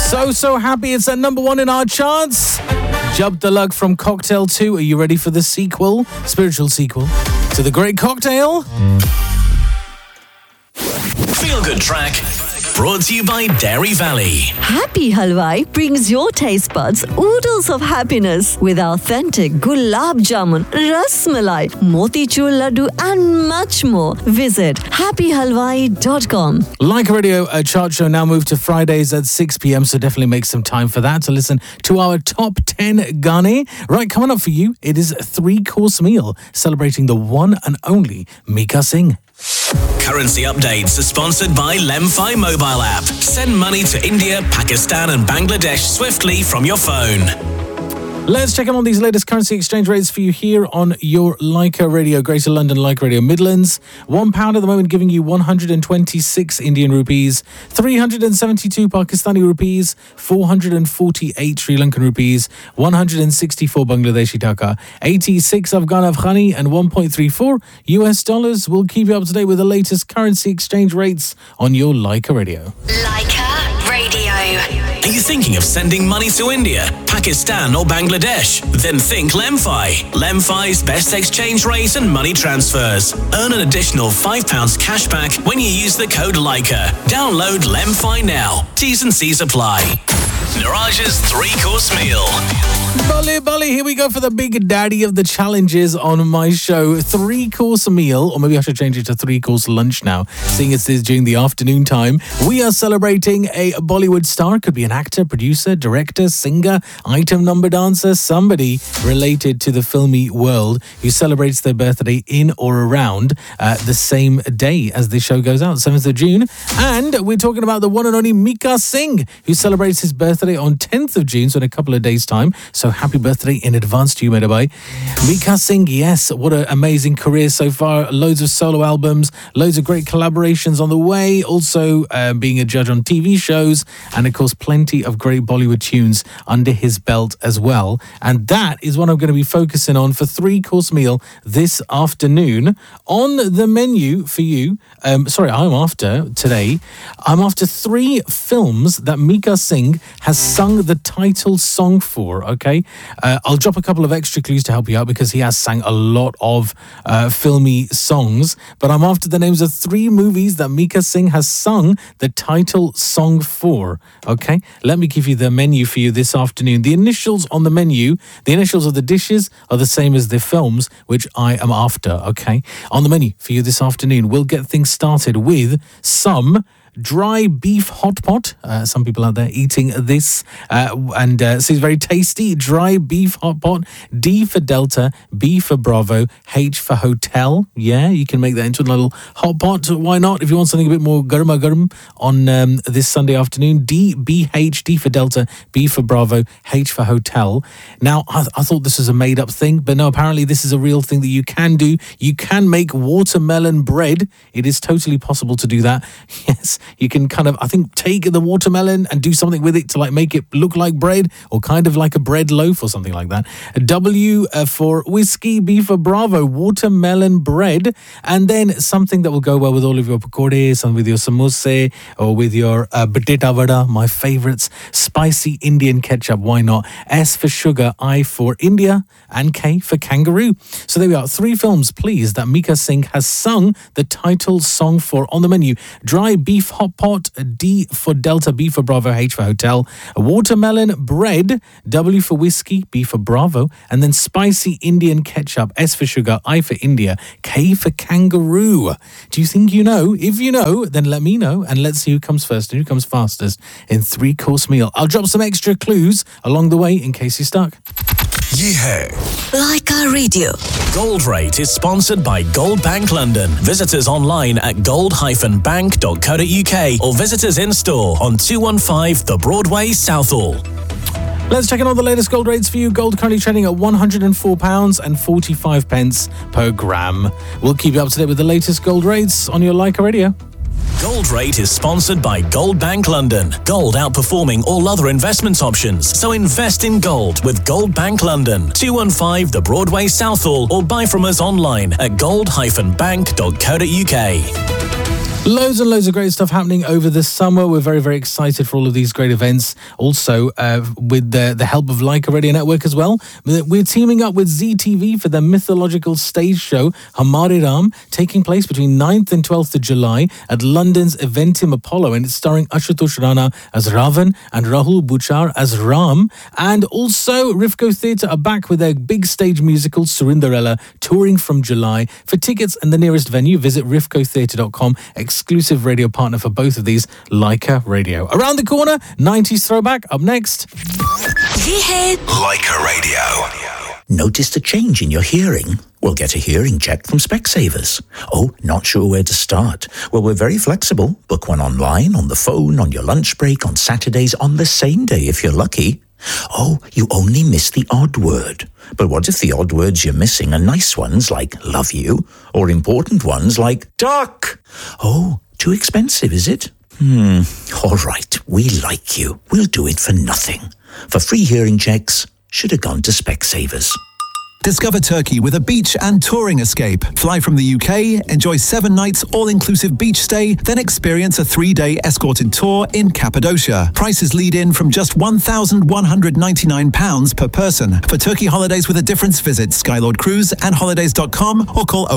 So happy it's at number 1 in our charts. Jub Dalug from Cocktail 2. Are you ready for the sequel? Spiritual sequel to The Great Cocktail? Feel Good Track. Brought to you by Dairy Valley. Happy Halwai brings your taste buds oodles of happiness with authentic gulab jamun, ras malai, motichur laddu and much more. Visit happyhalwai.com. Like Radio, a chart show now moved to Fridays at 6 p.m, so definitely make some time for that to listen to our top 10 Gane. Right, coming up for you, it is a 3-course meal celebrating the one and only Mika Singh. Currency updates are sponsored by Lemfi mobile app. Send money to India, Pakistan and Bangladesh swiftly from your phone. Let's check in on these latest currency exchange rates for you here on your Leica Radio, Greater London Leica Radio Midlands. £1 at the moment giving you 126 Indian rupees, 372 Pakistani rupees, 448 Sri Lankan rupees, 164 Bangladeshi taka, 86 Afghan Afghani and 1.34 US dollars. We'll keep you up to date with the latest currency exchange rates on your Leica Radio. Leica Radio. Are you thinking of sending money to India, Pakistan or Bangladesh? Then think Lemfi. Lemfi's best exchange rate and money transfers. Earn an additional £5 cashback when you use the code Leica. Download Lemfi now. T's and C's apply. Niraj's 3-course meal. Bully, here we go for the big daddy of the challenges on my show. 3-course meal, or maybe I should change it to 3-course lunch now, seeing it's during the afternoon time. We are celebrating a Bollywood star. Could be an actor, producer, director, singer, item number dancer, somebody related to the filmy world who celebrates their birthday in or around the same day as the show goes out, 7th of June. And we're talking about the one and only Mika Singh, who celebrates his birthday on 10th of June, so in a couple of days' time. So happy birthday in advance to you, Medabai. Mika Singh, yes, what an amazing career so far. Loads of solo albums, loads of great collaborations on the way, also being a judge on TV shows, and of course plenty of great Bollywood tunes under his belt as well. And that is what I'm going to be focusing on for 3-course meal this afternoon. On the menu for you, I'm after 3 films that Mika Singh has sung the title song for, okay? I'll drop a couple of extra clues to help you out because he has sang a lot of filmy songs, but I'm after the names of 3 movies that Mika Singh has sung the title song for, okay? Let me give you the menu for you this afternoon. The initials on the menu, the initials of the dishes are the same as the films, which I am after, okay? On the menu for you this afternoon, we'll get things started with some dry beef hot pot. Some people out there eating this and seems very tasty. Dry beef hot pot. D for Delta, B for Bravo, H for Hotel. Yeah, you can make that into a little hot pot. Why not? If you want something a bit more garma garam on this Sunday afternoon. D, B, H, D for Delta, B for Bravo, H for Hotel. Now, I thought this was a made-up thing, but no, apparently this is a real thing that you can do. You can make watermelon bread. It is totally possible to do that. Yes. You can kind of, I think, take the watermelon and do something with it to like make it look like bread or kind of like a bread loaf or something like that. W for whiskey, B for Bravo, watermelon bread, and then something that will go well with all of your pakode, some with your samosa or with your batata vada, my favorites, spicy Indian ketchup, why not? S for sugar, I for India, and K for kangaroo. So there we are, 3 films, please, that Mika Singh has sung the title song for. On the menu: dry beef hot pot, D for Delta, B for Bravo, H for Hotel, watermelon bread, W for whiskey, B for Bravo, and then spicy Indian ketchup, S for sugar, I for India, K for kangaroo. Do you think you know? If you know, then let me know, and let's see who comes first and who comes fastest in 3-course meal. I'll drop some extra clues along the way in case you're stuck. Ye hai. Leica Radio. Gold Rate is sponsored by Gold Bank London. Visit us online at gold-bank.co.uk or visit us in store on 215 The Broadway, Southall. Let's check in all the latest gold rates for you. Gold currently trading at £104.45 per gram. We'll keep you up to date with the latest gold rates on your Leica Radio. Gold Rate is sponsored by Gold Bank London. Gold outperforming all other investment options. So invest in gold with Gold Bank London. 215 The Broadway, Southall, or buy from us online at gold-bank.co.uk. Loads and loads of great stuff happening over the summer. We're very, very excited for all of these great events. Also, with the help of Leica Radio Network as well. We're teaming up with ZTV for their mythological stage show, Hamare Ram, taking place between 9th and 12th of July at London's Eventim Apollo. And it's starring Ashutosh Rana as Ravan and Rahul Buchar as Ram. And also, Rifco Theatre are back with their big stage musical, Surinderella, touring from July. For tickets and the nearest venue, visit rifcotheatre.com. Exclusive radio partner for both of these, Leica Radio. Around the corner, 90s throwback. Up next. Leica Radio. Noticed a change in your hearing? Well, get a hearing check from Specsavers. Oh, not sure where to start? Well, we're very flexible. Book one online, on the phone, on your lunch break, on Saturdays, on the same day if you're lucky. Oh, you only miss the odd word. But what if the odd words you're missing are nice ones like love you, or important ones like duck? Oh, too expensive, is it? All right, we like you. We'll do it for nothing. For free hearing checks, should have gone to Specsavers. Discover Turkey with a beach and touring escape. Fly from the UK, enjoy 7 nights all-inclusive beach stay, then experience a 3-day escorted tour in Cappadocia. Prices lead in from just £1,199 per person. For Turkey holidays with a difference, visit Skylord Cruise and holidays.com or call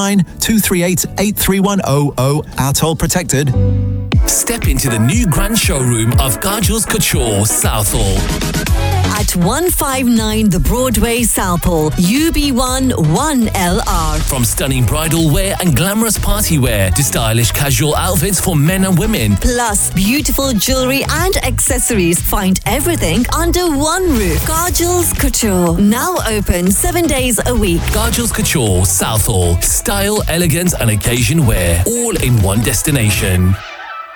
019-238-83100. Our toll protected. Step into the new grand showroom of Kajol's Couture, Southall. At 159 The Broadway, Southall, UB1 1LR. From stunning bridal wear and glamorous party wear to stylish casual outfits for men and women. Plus beautiful jewelry and accessories. Find everything under one roof. Kajol's Couture. Now open 7 days a week. Kajol's Couture, Southall. Style, elegance and occasion wear. All in one destination.